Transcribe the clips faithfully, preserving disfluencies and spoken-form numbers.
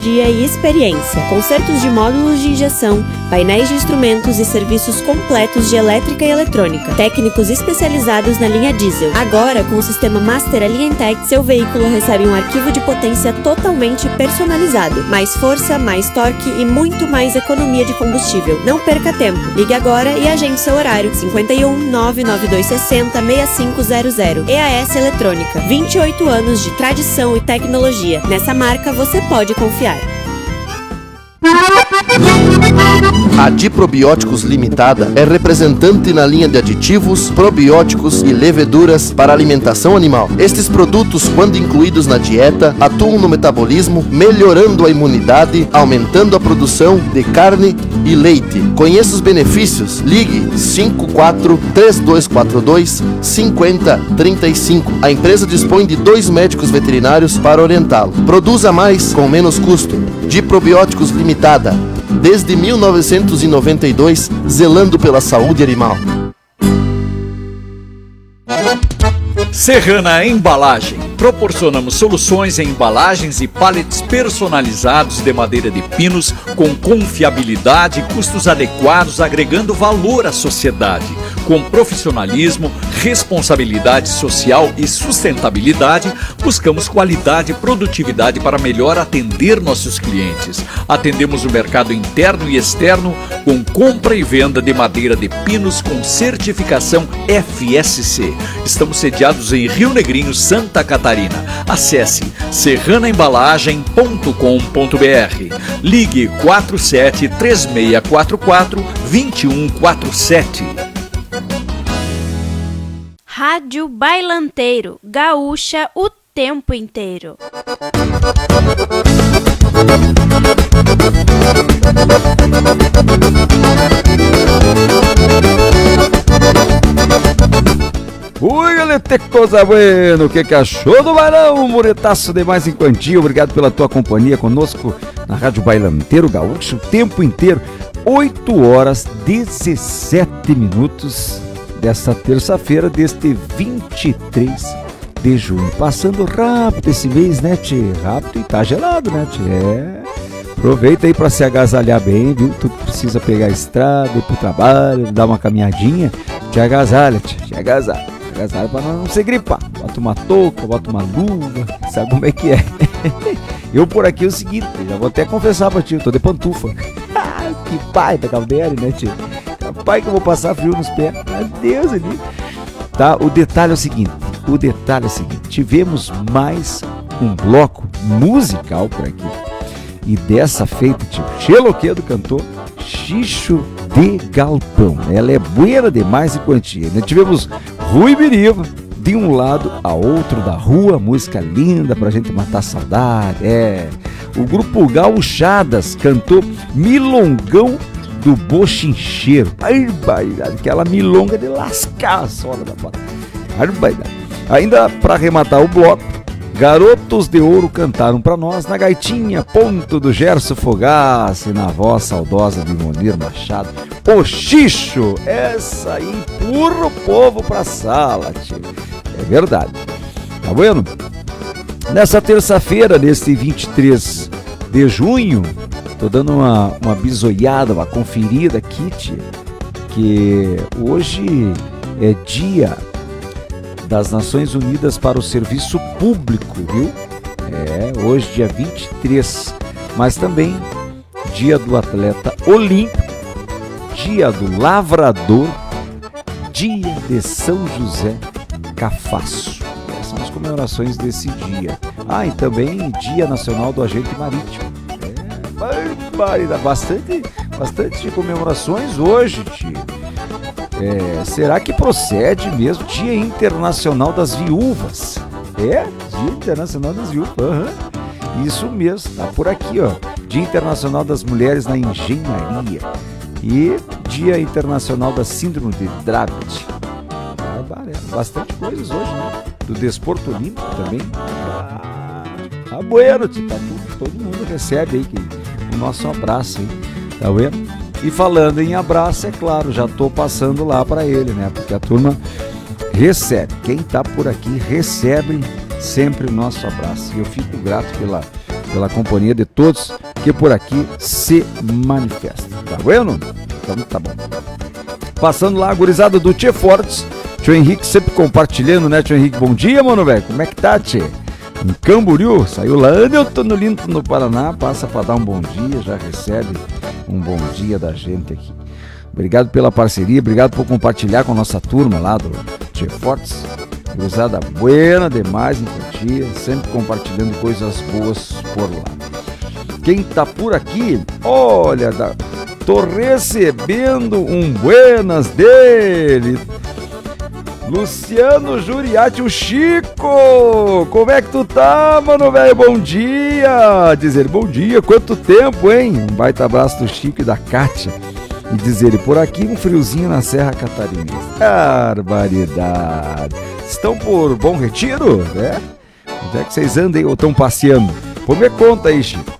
e experiência, consertos de módulos de injeção, painéis de instrumentos e serviços completos de elétrica e eletrônica, técnicos especializados na linha diesel. Agora, com o sistema Master Aliantech, seu veículo recebe um arquivo de potência totalmente personalizado, mais força, mais torque e muito mais economia de combustível. Não perca tempo, ligue agora e agende seu horário. cinquenta e um, nove nove dois seis zero, seis cinco zero zero. E A S Eletrônica, vinte e oito anos de tradição e tecnologia. Nessa marca você pode confiar. A Diprobióticos Limitada é representante na linha de aditivos, probióticos e leveduras para alimentação animal. Estes produtos, quando incluídos na dieta, atuam no metabolismo, melhorando a imunidade, aumentando a produção de carne e leite. Conheça os benefícios. Ligue cinco quatro três dois quatro dois cinco zero três cinco. A empresa dispõe de dois médicos veterinários para orientá-lo. Produza mais com menos custo. Diprobióticos Limitada. Desde mil novecentos e noventa e dois, zelando pela saúde animal. Serrana Embalagem. Proporcionamos soluções em embalagens e pallets personalizados de madeira de pinos com confiabilidade e custos adequados, agregando valor à sociedade. Com profissionalismo, responsabilidade social e sustentabilidade, buscamos qualidade e produtividade para melhor atender nossos clientes. Atendemos o mercado interno e externo com compra e venda de madeira de pinos com certificação F S C. Estamos sediados em Rio Negrinho, Santa Catarina. Acesse serrana embalagem ponto com ponto br. Ligue quatro sete três seis quatro quatro dois um quatro sete. Rádio Bailanteiro, gaúcha o tempo inteiro. Ui, galera, que coisa bueno, o que que achou do bailão? Muretaço demais em quantia, obrigado pela tua companhia conosco na Rádio Bailanteiro Gaúcho, o tempo inteiro, oito horas dezessete minutos desta terça-feira, deste vinte e três de junho. Passando rápido esse mês, né, tchê? Rápido e tá gelado, né, tchê? É... Aproveita aí pra se agasalhar bem, viu? Tu precisa pegar a estrada, ir pro trabalho, dar uma caminhadinha, te agasalha, tchê, te agasalha. Agasalha pra não se gripar. Bota uma touca, bota uma luva, sabe como é que é? Eu por aqui é o seguinte, já vou até confessar pra ti, eu tô de pantufa. Que pai da Caldeira, né, tio? Pai que eu vou passar frio nos pés. Adeus ali. Tá, o detalhe é o seguinte, o detalhe é o seguinte, tivemos mais um bloco musical por aqui. E dessa feita, tio, Xeloquedo cantou Xixo de Galpão. Ela é buena demais em quantia. Nós tivemos Rui Biriva, de um lado a outro da rua, música linda pra gente matar a saudade. É. O grupo Gauchadas cantou Milongão do Bochincheiro. Barbaridade, aquela milonga de lascar a sola da bota. Barbaridade. Ainda para arrematar o bloco, Garotos de Ouro cantaram para nós na gaitinha Ponto do Gerson Fogaça e na voz saudosa de Monir Machado. O Xixo, essa aí empurra o povo pra sala, tio. É verdade. Tá bueno? Nessa terça-feira, neste vinte e três de junho, tô dando uma, uma bisoiada, uma conferida aqui, tia, que hoje é dia das Nações Unidas para o Serviço Público, viu? É, hoje dia vinte e três, mas também dia do atleta olímpico, dia do lavrador, dia de São José Cafaço. Essas são as comemorações desse dia. Ah, e também dia nacional do agente marítimo. É, barbaridade, bastante, bastante comemorações hoje, tio. É, será que procede mesmo? Dia Internacional das Viúvas. É, Dia Internacional das Viúvas. Uhum. Isso mesmo, tá por aqui, ó. Dia Internacional das Mulheres na Engenharia. E Dia Internacional da Síndrome de Dravet. Bastante coisas hoje, né? Do desporto olímpico também. Ah, tá bueno, tá tudo, todo mundo recebe aí que, o nosso abraço, hein? Tá vendo? E falando em abraço, é claro, já tô passando lá para ele, né? Porque a turma recebe. Quem tá por aqui recebe sempre o nosso abraço. E eu fico grato pela, pela companhia de todos que por aqui se manifestam. Tá vendo? Então tá bom. Passando lá, a gurizada do Tchê Fortes. Tio Henrique sempre compartilhando, né, Tio Henrique? Bom dia, mano, velho. Como é que tá, Tchê? Em Camboriú, saiu lá, eu tô no lindo no Paraná, passa pra dar um bom dia, já recebe um bom dia da gente aqui. Obrigado pela parceria, obrigado por compartilhar com a nossa turma lá do Tchê Fortes. Cruzada buena demais em Cotia, sempre compartilhando coisas boas por lá. Quem tá por aqui, olha, da... tô recebendo um buenas dele. Luciano Juriati, o Chico! Como é que tu tá, mano, velho? Bom dia! Dizer bom dia, quanto tempo, hein? Um baita abraço do Chico e da Kátia. E dizer por aqui um friozinho na Serra Catarinense. Barbaridade! Estão por Bom Retiro, né? Onde é que vocês andam ou estão passeando? Pô, me conta aí, Chico.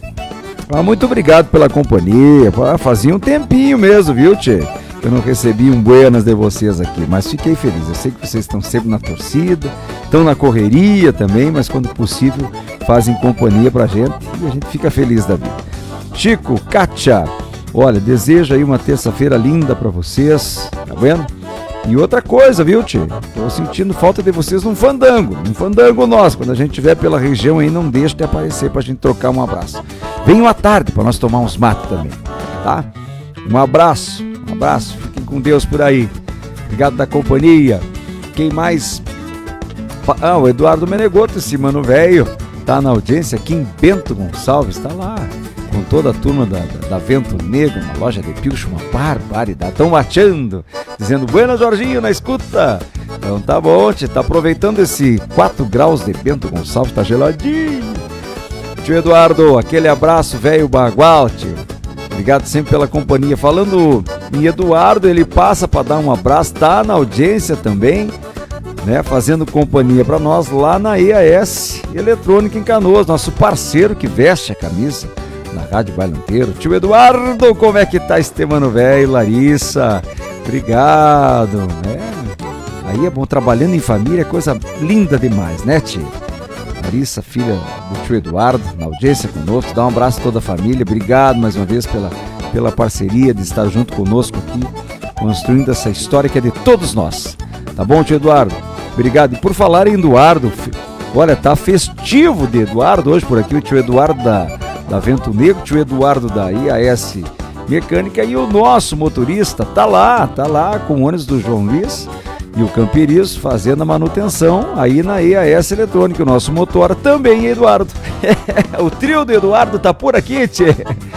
Ah, muito obrigado pela companhia. Ah, fazia um tempinho mesmo, viu, tchê? Eu não recebi um buenas de vocês aqui, mas fiquei feliz. Eu sei que vocês estão sempre na torcida, estão na correria também, mas quando possível fazem companhia pra gente e a gente fica feliz da vida. Chico, Kátia, olha, desejo aí uma terça-feira linda pra vocês, tá vendo? E outra coisa, viu, tchê? Tô sentindo falta de vocês num fandango, num fandango nosso. Quando a gente estiver pela região aí, não deixe de aparecer pra gente trocar um abraço. Venham à tarde pra nós tomar uns matos também, tá? Um abraço. Um abraço, fiquem com Deus por aí. Obrigado da companhia. Quem mais? Ah, o Eduardo Menegoto, esse mano velho, tá na audiência aqui em Bento Gonçalves, tá lá com toda a turma da, da, da Vento Negro, uma loja de pilcho, uma barbaridade. Estão bateando, dizendo, buenas, Jorginho, na escuta. Então tá bom, tchê, tá aproveitando esse quatro graus de Bento Gonçalves, tá geladinho. Tio Eduardo, aquele abraço, velho bagual, tio. Obrigado sempre pela companhia. Falando em Eduardo, ele passa para dar um abraço, tá na audiência também, né? Fazendo companhia para nós lá na E A S Eletrônica em Canoas, nosso parceiro que veste a camisa na Rádio Bailanteiro. Tio Eduardo, como é que tá este mano velho? Larissa, obrigado, né? Aí é bom, trabalhando em família é coisa linda demais, né, tio? Larissa, filha do tio Eduardo, na audiência conosco, dá um abraço a toda a família, obrigado mais uma vez pela, pela parceria de estar junto conosco aqui, construindo essa história que é de todos nós, tá bom, tio Eduardo? Obrigado, e por falar em Eduardo, olha, tá festivo de Eduardo hoje por aqui, o tio Eduardo da, da Vento Negro, o tio Eduardo da I A S Mecânica e o nosso motorista tá lá, tá lá com o ônibus do João Luiz, e o Camperiço fazendo a manutenção aí na E A S Eletrônica, o nosso motor também, Eduardo. O trio do Eduardo tá por aqui, tchê.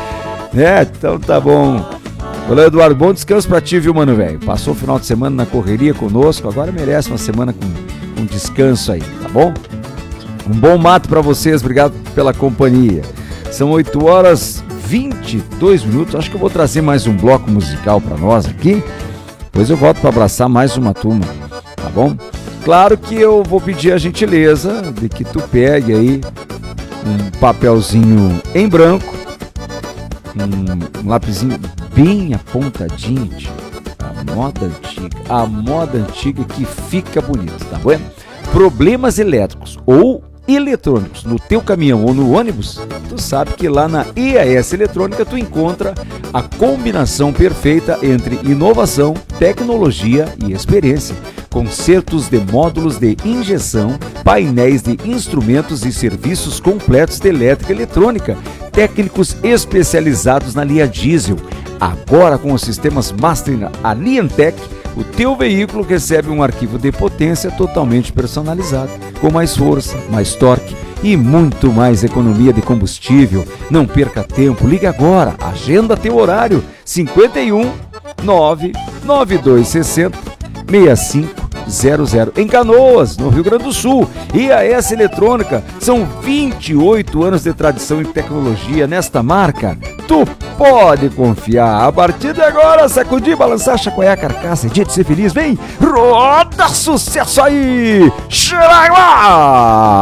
É, então tá bom. Olá, Eduardo, bom descanso pra ti, viu, mano, velho? Passou o final de semana na correria conosco, agora merece uma semana com, com descanso aí, tá bom? Um bom mato pra vocês, obrigado pela companhia. São oito horas e vinte e dois minutos, acho que eu vou trazer mais um bloco musical pra nós aqui. Depois eu volto para abraçar mais uma turma, tá bom? Claro que eu vou pedir a gentileza de que tu pegue aí um papelzinho em branco, um, um lapisinho bem apontadinho, tio. A moda antiga, a moda antiga que fica bonita, tá bom? Problemas elétricos ou eletrônicos no teu caminhão ou no ônibus, tu sabe que lá na E A S Eletrônica tu encontra a combinação perfeita entre inovação, tecnologia e experiência. Concertos de módulos de injeção, painéis de instrumentos e serviços completos de elétrica e eletrônica, técnicos especializados na linha diesel. Agora com os sistemas Master Aliantec, o teu veículo recebe um arquivo de potência totalmente personalizado, com mais força, mais torque e muito mais economia de combustível. Não perca tempo, ligue agora, agenda teu horário, cinquenta e um, nove nove dois sessenta, sessenta e cinco zero zero, em Canoas, no Rio Grande do Sul. E a E A S Eletrônica, são vinte e oito anos de tradição em tecnologia nesta marca. Tu pode confiar. A partir de agora, sacudir, balançar, chacoalhar a carcaça, dia de ser feliz, vem, roda sucesso aí! Chega lá!